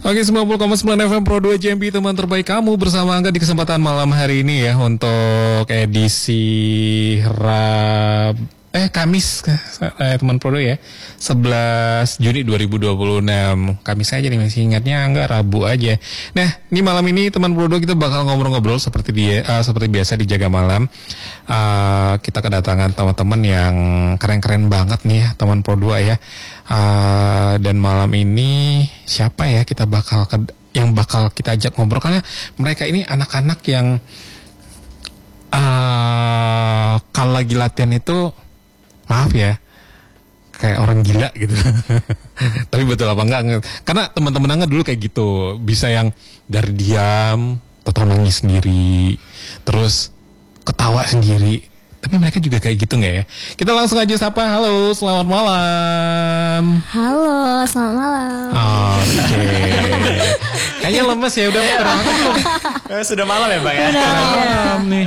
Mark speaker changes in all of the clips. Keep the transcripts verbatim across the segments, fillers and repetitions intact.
Speaker 1: Oke, sembilan puluh koma sembilan F M Pro dua J M P, teman terbaik kamu bersama Angga di kesempatan malam hari ini ya, untuk edisi Rab eh Kamis eh, teman Pro dua ya, sebelas Juni dua ribu dua puluh enam. Kamis aja nih, masih ingatnya Angga Rabu aja. Nah, ini malam ini teman Pro dua kita bakal ngobrol-ngobrol seperti dia uh, seperti biasa di Jaga Malam. Uh, kita kedatangan teman-teman yang keren-keren banget nih ya, teman Pro dua ya. Uh, dan malam ini siapa ya kita bakal ke, yang bakal kita ajak ngobrol, karena mereka ini anak-anak yang uh, kalau lagi latihan itu, maaf ya, kayak orang gila gitu. Tapi betul apa enggak? Karena teman-teman Angga dulu kayak gitu, bisa yang dari diam, atau nangis sendiri, terus ketawa sendiri. Tapi mereka juga kayak gitu nggak ya? Kita langsung aja sapa. Halo, selamat malam.
Speaker 2: Halo, selamat malam.
Speaker 1: Oke. Okay. Kayaknya lemes ya, udah terang belum?
Speaker 3: Sudah malam ya Bang ya?
Speaker 2: Sudah
Speaker 1: malam nih.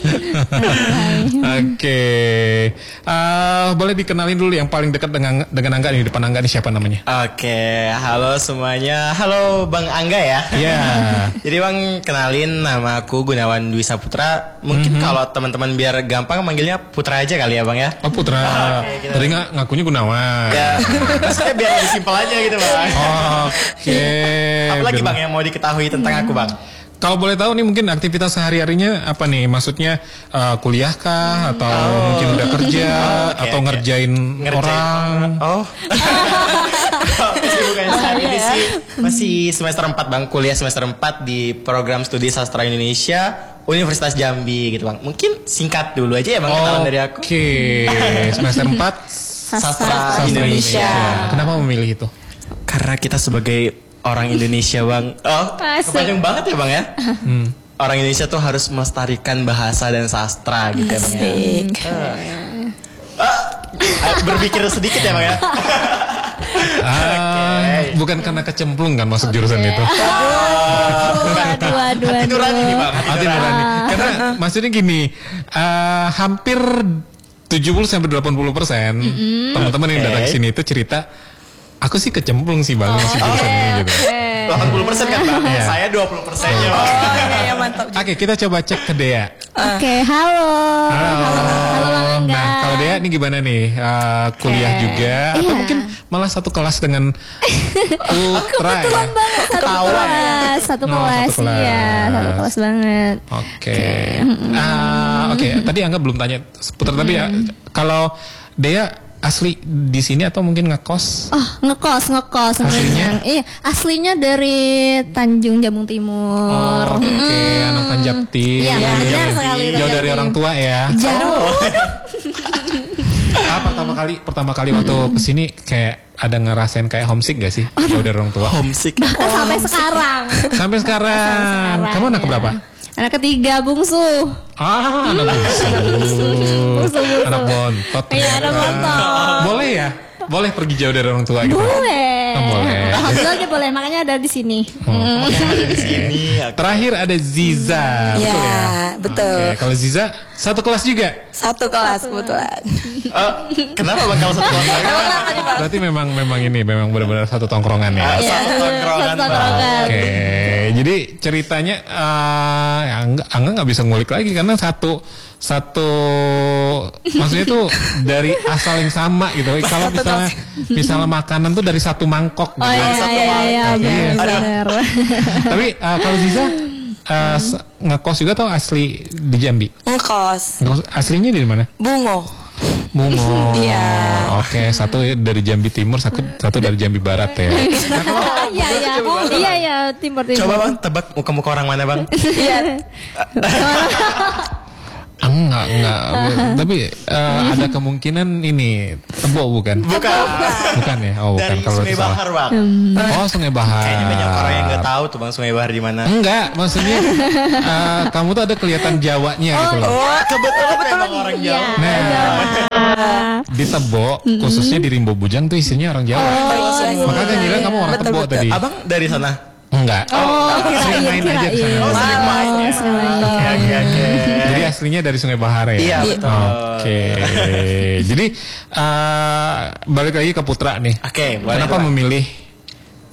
Speaker 1: Oke. Okay. Uh, boleh dikenalin dulu yang paling dekat dengan dengan Angga nih, depan Angga nih, siapa namanya?
Speaker 3: Oke, okay. Halo semuanya. Halo Bang Angga ya.
Speaker 1: Iya. Yeah.
Speaker 3: Jadi Bang, kenalin, nama aku Gunawan Dwi Saputra. Mungkin mm-hmm. kalau teman-teman biar gampang manggilnya Putra aja kali ya Bang ya.
Speaker 1: Oh Putra. Oh, okay, tadi nggak ngakunya Gunawan. Ya.
Speaker 3: Maksudnya biar lebih simpel aja gitu Bang.
Speaker 1: Oh, oke. Okay.
Speaker 3: Apalagi Bang yang mau diketahui tentang hmm. aku Bang?
Speaker 1: Kalau boleh tahu nih, mungkin aktivitas sehari-harinya apa nih? Maksudnya uh, kuliah kah? Atau oh. mungkin udah kerja? Oh, okay, atau okay. ngerjain, ngerjain orang? Oh.
Speaker 3: Kesibukannya saat ini sih masih semester empat Bang. Kuliah semester empat di program studi sastra Indonesia Universitas Jambi gitu Bang. Mungkin singkat dulu aja ya Bang, kenalan
Speaker 1: oh,
Speaker 3: dari aku.
Speaker 1: Oke, okay. Semester empat
Speaker 3: Sastra, Sastra Indonesia. Indonesia.
Speaker 1: Kenapa memilih itu?
Speaker 3: Karena kita sebagai orang Indonesia Bang. Oh, kepanjang banget ya Bang ya. Hmm. Orang Indonesia tuh harus melestarikan bahasa dan sastra gitu ya Bang ya. Uh. Uh, berpikir sedikit ya Bang ya.
Speaker 1: Ah, okay. Bukan karena kecemplung kan masuk okay. jurusan itu.
Speaker 2: Aduh, aduh,
Speaker 3: hati nurani nih Bang.
Speaker 1: Hati nurani. Karena maksudnya gini, uh, hampir tujuh puluh sampai delapan puluh persen mm-hmm. teman-teman okay. yang datang ke sini itu cerita, aku sih kecemplung sih Bang, masuk oh, jurusan okay. ini gitu.
Speaker 3: delapan puluh persen kan Bang? Yeah. Saya dua puluh persennya Bang.
Speaker 2: Oh, iya, mantap.
Speaker 1: Oke, okay, kita coba cek ke Dea.
Speaker 2: Oke, okay, halo.
Speaker 1: Halo. Halo Bang Angga. Nah, kalau Dea ini gimana nih? Uh, kuliah okay. juga atau yeah. mungkin malah satu kelas dengan Putra ya?
Speaker 2: Kebetulan banget satu kelas, satu
Speaker 1: no,
Speaker 2: kelas,
Speaker 1: satu kelas.
Speaker 2: Iya, satu kelas banget.
Speaker 1: Oke. Okay. Okay. Uh, Oke, okay. Tadi Angga belum tanya Putra, tapi ya, kalau Dea asli di sini atau mungkin ngekos?
Speaker 2: Oh, ngekos, ngekos.
Speaker 1: Aslinya?
Speaker 2: Iya, aslinya dari Tanjung Jabung Timur.
Speaker 1: Oh, oke, okay. hmm. anak Tanjapti.
Speaker 2: Iya, benar sekali.
Speaker 1: Jauh dari orang tua ya.
Speaker 2: Jauh.
Speaker 1: Oh. Ah, pertama kali, pertama kali waktu kesini kayak ada ngerasain kayak homesick gak sih? Jauh dari orang tua.
Speaker 3: Homesick.
Speaker 2: Bahkan oh, sampai sekarang.
Speaker 1: Sampai sekarang. Sampai sekarang. Kamu anak ya. Berapa?
Speaker 2: Anak ketiga, bungsu.
Speaker 1: Ah, anak bungsu.
Speaker 2: bungsu, bungsu.
Speaker 1: Anak bontot.
Speaker 2: Iya, anak bontot.
Speaker 1: Boleh ya? Boleh pergi jauh dari orang tua gitu?
Speaker 2: Boleh.
Speaker 1: Oh, boleh.
Speaker 2: Alhamdulillah dia boleh, makanya ada di sini.
Speaker 1: Hmm. Ada di sini. Terakhir ada Ziza.
Speaker 4: Iya, betul ya? Betul.
Speaker 1: Okay. Kalau Ziza satu kelas juga?
Speaker 4: Satu kelas kebetulan.
Speaker 3: Oh, kenapa Bang kalau satu kelas?
Speaker 1: Berarti memang memang ini memang benar-benar satu tongkrongan ya.
Speaker 3: Iya, satu tongkrongan.
Speaker 1: Oke. Okay. Jadi ceritanya uh, ya, Angga Angga nggak bisa ngulik lagi karena satu satu maksudnya tuh dari asal yang sama gitu. Kalau misalnya misalnya makanan tuh dari satu mangkok gitu.
Speaker 2: Oh iya
Speaker 1: satu
Speaker 2: iya iya, iya benar.
Speaker 1: Tapi uh, kalau Ziza uh, ngekos juga atau asli di Jambi?
Speaker 4: Ngekos.
Speaker 1: Aslinya di mana?
Speaker 4: Bungo.
Speaker 1: Bungo.
Speaker 4: Iya.
Speaker 1: Oke, satu dari Jambi Timur, satu, satu dari Jambi Barat ya.
Speaker 2: Iya iya. Iya iya, timur timur.
Speaker 3: Coba Bang tebak muka-muka orang mana Bang?
Speaker 2: Iya.
Speaker 1: Enggak, enggak. Tapi uh, ada kemungkinan ini Tebo bukan?
Speaker 3: Bukan.
Speaker 1: Bukan ya? Oh, bukan.
Speaker 3: Dari
Speaker 1: kalau
Speaker 3: Sungai Bahar, Bang.
Speaker 1: Oh, Sungai Bahar.
Speaker 3: Kayaknya banyak orang yang nggak tahu tuh Bang Sungai Bahar di mana.
Speaker 1: Enggak, maksudnya uh, kamu tuh ada kelihatan Jawanya
Speaker 2: oh,
Speaker 1: gitu loh.
Speaker 3: Oh, kebetulan memang orang Jawa.
Speaker 1: Nah, di Tebo, khususnya di Rimbo Bujang tuh isinya orang Jawa.
Speaker 4: Oh,
Speaker 1: makanya kan ngira kamu orang Tebo tadi.
Speaker 3: Abang dari sana?
Speaker 1: Enggak.
Speaker 2: Oh,
Speaker 1: sering main aja ke sana.
Speaker 3: Oh, sering main. Oke, oke, oke.
Speaker 1: Jadi aslinya dari Sungai Bahar ya?
Speaker 3: Iya, betul.
Speaker 1: Oke. Jadi uh, balik lagi ke Putra nih.
Speaker 3: Oke,
Speaker 1: kenapa memilih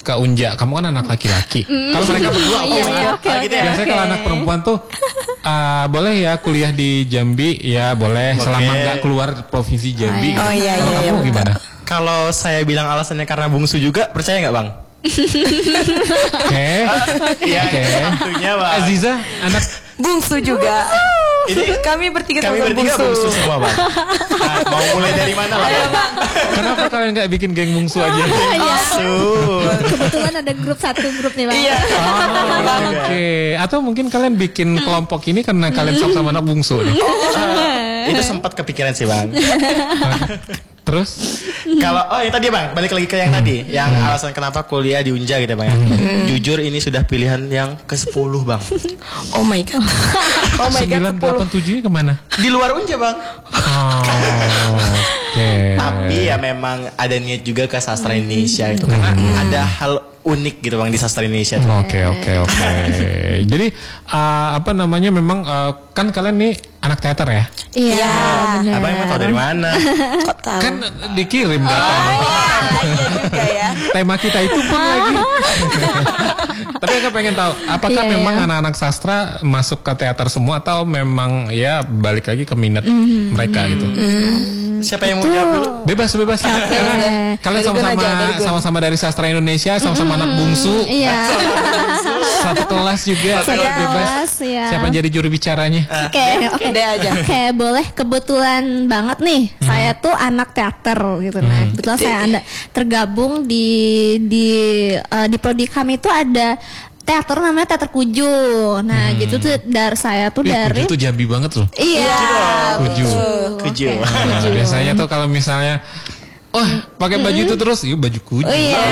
Speaker 1: ke Unja, kamu kan anak laki-laki. Kalau mereka berdua oke.
Speaker 2: Iya, iya, oke,
Speaker 1: Gitu
Speaker 2: oke,
Speaker 1: ya. Biasanya
Speaker 2: oke.
Speaker 1: kalau anak perempuan tuh ah, boleh ya kuliah di Jambi, ya boleh
Speaker 3: Oke.
Speaker 1: selama nggak keluar provinsi Jambi.
Speaker 4: Oh, iya,
Speaker 1: Kalau
Speaker 4: iya,
Speaker 1: kamu
Speaker 4: iya,
Speaker 1: gimana?
Speaker 3: Kalau saya bilang alasannya karena bungsu juga, percaya nggak bang?
Speaker 1: Oke.
Speaker 3: Iya,
Speaker 1: Oke.
Speaker 3: tentunya bang.
Speaker 1: Aziza, anak
Speaker 4: Bungsu juga.
Speaker 3: Ini
Speaker 4: Kami bertiga
Speaker 3: kami
Speaker 4: sama
Speaker 3: bertiga
Speaker 4: bungsu.
Speaker 3: bungsu semua bang. Nah, mau mulai dari mana lah? Bang?
Speaker 1: kenapa kalian nggak bikin geng bungsu aja?
Speaker 3: Bungsu.
Speaker 2: Kebetulan ada grup satu grup nih bang.
Speaker 4: Iya.
Speaker 1: Oh, Oke, atau mungkin kalian bikin kelompok ini karena kalian sama-sama anak bungsu nih.
Speaker 3: Itu sempat kepikiran sih bang.
Speaker 1: Terus?
Speaker 3: Kalau oh yang tadi bang, balik lagi ke yang tadi, yang alasan kenapa kuliah di Unja gitu bang. Ya. Jujur ini sudah pilihan yang ke sepuluh bang.
Speaker 4: Oh my god. Oh my god.
Speaker 1: sembilan delapan tujuh kemana?
Speaker 3: Di luar Unja bang.
Speaker 1: Oh, oke.
Speaker 3: Tapi ya memang ada niat juga ke sastra Indonesia itu karena ada hal unik gitu bang di sastra Indonesia. Tuh.
Speaker 1: Oke oke oke. Jadi uh, apa namanya memang uh, kan kalian nih anak teater ya?
Speaker 2: Iya, benar.
Speaker 3: Abang emang tahu dari mana?
Speaker 4: Kok tahu?
Speaker 1: Kan dikirim data.
Speaker 4: Juga ya.
Speaker 1: Tema kita itu pun lagi. Tapi aku pengen tahu, apakah
Speaker 2: Iya,
Speaker 1: memang
Speaker 2: iya.
Speaker 1: anak-anak sastra masuk ke teater semua atau memang ya balik lagi ke minat mereka gitu?
Speaker 3: Siapa yang mau jawab dulu?
Speaker 1: Bebas bebas. Karena kalian
Speaker 4: Dari gue
Speaker 1: sama-sama
Speaker 4: aja, dari gue.
Speaker 1: sama-sama dari sastra Indonesia, sama-sama anak bungsu,
Speaker 2: Iya.
Speaker 1: satu kelas juga.
Speaker 2: Satu
Speaker 1: Bebas.
Speaker 2: kelas, iya.
Speaker 1: Siapa yang jadi juru bicaranya?
Speaker 2: Oke, oke.
Speaker 4: Deh aja.
Speaker 2: Kayak boleh kebetulan banget nih. Saya tuh anak teater gitu. Nah, kebetulan saya anda tergabung di di eh, di prodi kami itu ada teater namanya Teater Kuju. Nah, gitu tuh dari saya tuh
Speaker 1: Ih,
Speaker 2: dari
Speaker 1: Kuju tuh Jambi banget loh.
Speaker 2: iya.
Speaker 1: Kuju.
Speaker 3: Kuju.
Speaker 1: Nah, biasanya tuh kalau misalnya oh pakai baju itu terus, yuk baju kuju.
Speaker 2: Oh iya.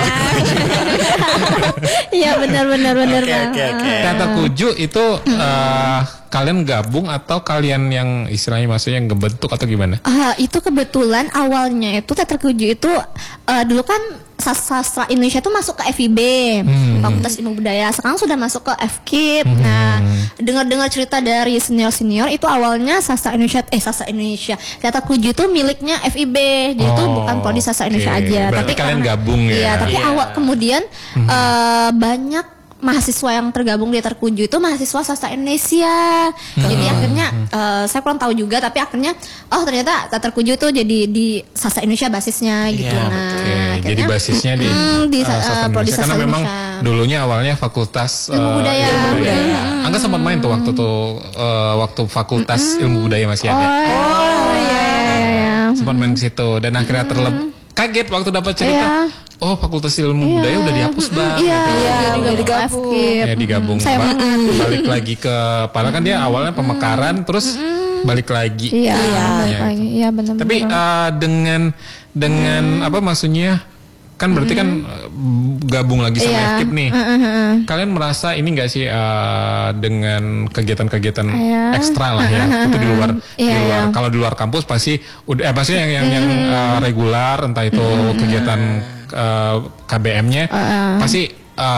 Speaker 2: Iya benar benar benar
Speaker 3: Oke,
Speaker 2: Bang.
Speaker 3: oke, oke.
Speaker 1: Teater Kuju itu eh, kalian gabung atau kalian yang istilahnya maksudnya yang ngebentuk atau gimana?
Speaker 2: Ah, itu kebetulan awalnya itu Teater Kuju itu eh, dulu kan sastra sastra Indonesia tuh masuk ke F I B, Fakultas Ilmu Budaya. Sekarang sudah masuk ke F K I P. Nah, dengar-dengar cerita dari senior-senior itu awalnya sastra Indonesia eh sastra Indonesia. Teater Kuju itu miliknya F I B. Dia itu
Speaker 1: Oh,
Speaker 2: bukan prodi sastra Indonesia
Speaker 1: oke.
Speaker 2: aja.
Speaker 1: Berarti
Speaker 2: tapi
Speaker 1: kalian
Speaker 2: karena-
Speaker 1: gabung ya?
Speaker 2: Iya, tapi
Speaker 3: Iya.
Speaker 2: awal kemudian eh, banyak mahasiswa yang tergabung di Teater Kuju itu mahasiswa sastra Indonesia. Jadi akhirnya eh, saya kurang tahu juga tapi akhirnya oh ternyata Teater Kuju itu jadi di sastra Indonesia basisnya gitu.
Speaker 3: Iya,
Speaker 2: Nah,
Speaker 1: Oke, jadi
Speaker 2: akhirnya,
Speaker 1: basisnya di,
Speaker 2: mm, di
Speaker 1: eh,
Speaker 2: sa-
Speaker 1: sastra
Speaker 2: eh, prodi
Speaker 1: Indonesia. Karena
Speaker 2: sastra
Speaker 1: memang
Speaker 2: Indonesia.
Speaker 1: dulunya awalnya fakultas
Speaker 2: Ilmu
Speaker 1: eh,
Speaker 2: budaya.
Speaker 1: ilmu
Speaker 2: Ilmu budaya.
Speaker 1: Angga sempat main tuh waktu tuh eh, waktu fakultas ilmu budaya masih ada.
Speaker 2: Oh iya iya iya.
Speaker 1: Sempat main di situ dan akhirnya terleb kaget waktu dapat cerita.
Speaker 2: Iya.
Speaker 1: Oh, fakultas ilmu budaya udah dihapus, Bang.
Speaker 2: Iya,
Speaker 1: Gitu.
Speaker 2: iya,
Speaker 4: udah
Speaker 2: digabung.
Speaker 1: Ya digabung
Speaker 2: Saya
Speaker 1: Bang. Balik lagi ke padahal kan dia awalnya pemekaran terus balik lagi.
Speaker 2: Iya, balik
Speaker 1: Iya.
Speaker 2: lagi. Iya benar.
Speaker 1: Tapi eh, dengan dengan apa maksudnya kan berarti kan eh, gabung lagi sama
Speaker 2: Iya.
Speaker 1: F K I P nih. Kalian merasa ini enggak sih eh, dengan kegiatan-kegiatan
Speaker 2: Iya.
Speaker 1: ekstra lah ya itu di luar di
Speaker 2: Iya,
Speaker 1: luar
Speaker 2: iya.
Speaker 1: kalau di luar kampus pasti udah eh, pasti yang yang, yang eh, regular entah itu kegiatan eh, K B M-nya pasti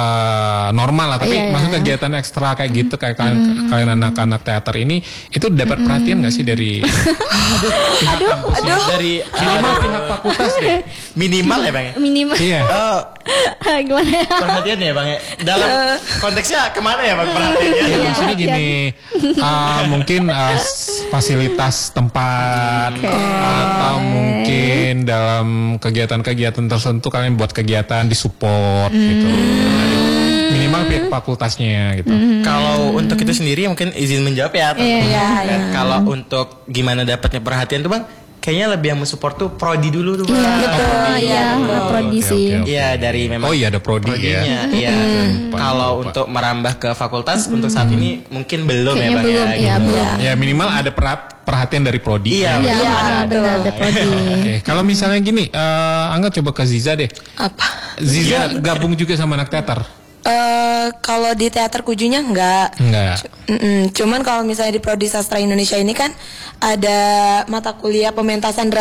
Speaker 1: eh, normal lah tapi
Speaker 2: Iya, iya,
Speaker 1: maksud kegiatan ekstra kayak gitu kayak kalian, kalian anak-anak teater ini itu dapat perhatian nggak sih dari pihak kampus ya?
Speaker 3: Dari
Speaker 1: minimal pihak fakultas deh
Speaker 3: minimal ya bang ya.
Speaker 2: Minimal.
Speaker 1: iya
Speaker 3: Oh,
Speaker 2: Gimana ya?
Speaker 3: perhatian ya bang ya. Dalam konteksnya kemana ya bang perhatiannya?
Speaker 1: ya, maksudnya gini uh, mungkin uh, s- fasilitas tempat atau mungkin dalam kegiatan-kegiatan tertentu kalian buat kegiatan disupport gitu minimal pihak fakultasnya gitu.
Speaker 3: Kalau untuk itu sendiri mungkin izin menjawab ya. teman-teman.
Speaker 2: Iya,
Speaker 3: Dan Kalau untuk gimana dapatnya perhatian tuh bang, kayaknya lebih yang mensupport tuh prodi dulu tuh bang.
Speaker 2: Iya, betul. Iya, prodi
Speaker 1: Oke,
Speaker 2: sih.
Speaker 1: oke, oke.
Speaker 3: Iya dari memang.
Speaker 1: Oh iya ada prodi ya.
Speaker 3: prodinya. Iya. Kalau untuk merambah ke fakultas untuk saat ini mungkin belum ya
Speaker 2: Kayaknya
Speaker 3: bang
Speaker 2: belum,
Speaker 3: ya.
Speaker 2: iya
Speaker 3: gitu.
Speaker 2: belum.
Speaker 1: Ya minimal ada perhat- perhatian dari prodi.
Speaker 3: Iya.
Speaker 2: Iya,
Speaker 3: betul.
Speaker 2: benar benar ada prodi.
Speaker 1: Oke, kalau misalnya gini, eh Angga coba ke Ziza deh.
Speaker 4: Apa?
Speaker 1: Ziza gabung juga sama anak teater?
Speaker 4: Eh kalau di teater kujunya enggak.
Speaker 1: Enggak.
Speaker 4: Mm-mm. Cuman kalau misalnya di prodi sastra Indonesia ini kan ada mata kuliah pementasan drama.